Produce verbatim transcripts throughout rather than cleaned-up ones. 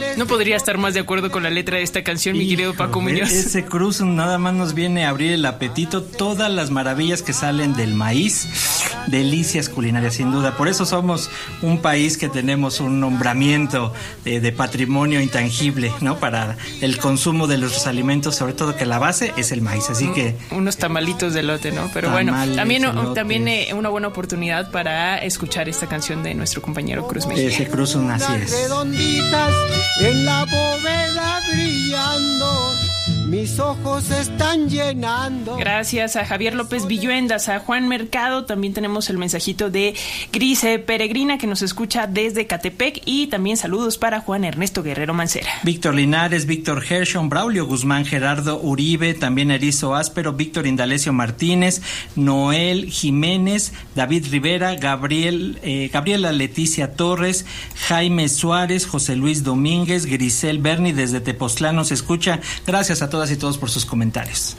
No podría estar más de acuerdo con la letra de esta canción, mi querido Paco Muñoz. Ese cruzum nada más nos viene a abrir el apetito, todas las maravillas que salen del maíz, delicias culinarias sin duda. Por eso somos un país que tenemos un nombramiento de, de patrimonio intangible, ¿no? Para el consumo de los alimentos, sobre todo que la base es el maíz, así que... Unos tamalitos de elote, ¿no? Pero bueno, también, también eh, una buena oportunidad para escuchar esta canción de nuestro compañero Cruz Mejía. Ese cruzum, así es. Redonditas en la bóveda brillando, mis ojos se están llenando. Gracias a Javier López Villuendas, a Juan Mercado. También tenemos el mensajito de Grise Peregrina, que nos escucha desde Catepec. Y también saludos para Juan Ernesto Guerrero Mancera. Víctor Linares, Víctor Hershon, Braulio Guzmán, Gerardo Uribe, también Erizo Áspero, Víctor Indalecio Martínez, Noel Jiménez, David Rivera, Gabriel, eh, Gabriela Leticia Torres, Jaime Suárez, José Luis Domínguez, Grisel Berni desde Tepoztlán nos escucha. Gracias a todas y todos por sus comentarios.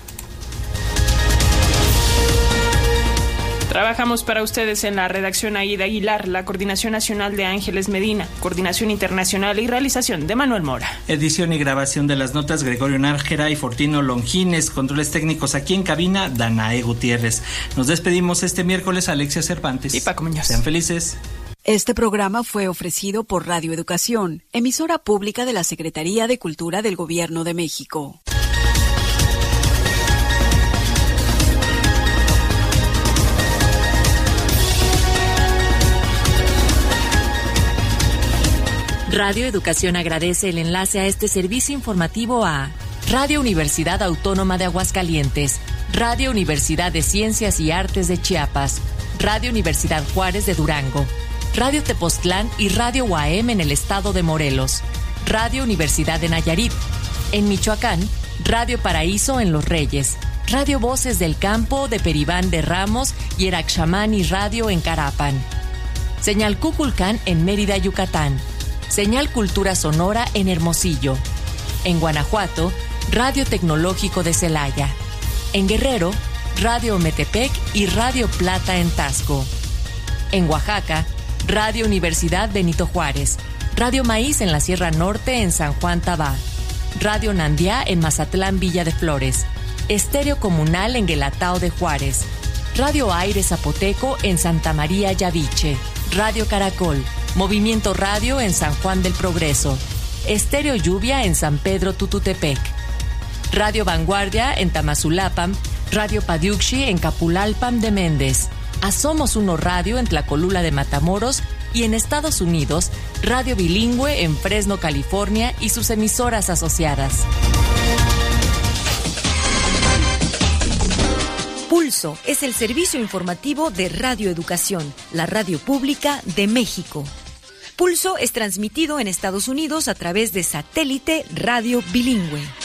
Trabajamos para ustedes en la redacción Aida Aguilar, la coordinación nacional de Ángeles Medina, coordinación internacional y realización de Manuel Mora. Edición y grabación de las notas Gregorio Nájera y Fortino Longines, controles técnicos aquí en cabina Danae Gutiérrez. Nos despedimos este miércoles, Alexia Cervantes y Paco Muñoz. Sean felices. Este programa fue ofrecido por Radio Educación, emisora pública de la Secretaría de Cultura del Gobierno de México. Radio Educación agradece el enlace a este servicio informativo a Radio Universidad Autónoma de Aguascalientes, Radio Universidad de Ciencias y Artes de Chiapas, Radio Universidad Juárez de Durango, Radio Tepoztlán y Radio U A M en el estado de Morelos, Radio Universidad de Nayarit. En Michoacán, Radio Paraíso en Los Reyes, Radio Voces del Campo de Peribán de Ramos y Eraxamani Radio en Carapan. Señal Cuculcán en Mérida, Yucatán. Señal Cultura Sonora en Hermosillo. En Guanajuato, Radio Tecnológico de Celaya. En Guerrero, Radio Metepec y Radio Plata en Tasco. En Oaxaca, Radio Universidad Benito Juárez. Radio Maíz en la Sierra Norte en San Juan Tabá. Radio Nandiá en Mazatlán Villa de Flores. Estéreo Comunal en Guelatao de Juárez. Radio Aire Zapoteco en Santa María Yaviche. Radio Caracol. Movimiento Radio en San Juan del Progreso. Estéreo Lluvia en San Pedro Tututepec. Radio Vanguardia en Tamazulapam. Radio Padiuxi en Capulalpam de Méndez. A Somos Uno Radio en Tlacolula de Matamoros y en Estados Unidos, Radio Bilingüe en Fresno, California y sus emisoras asociadas. Pulso es el servicio informativo de Radio Educación, la radio pública de México. Pulso es transmitido en Estados Unidos a través de satélite Radio Bilingüe.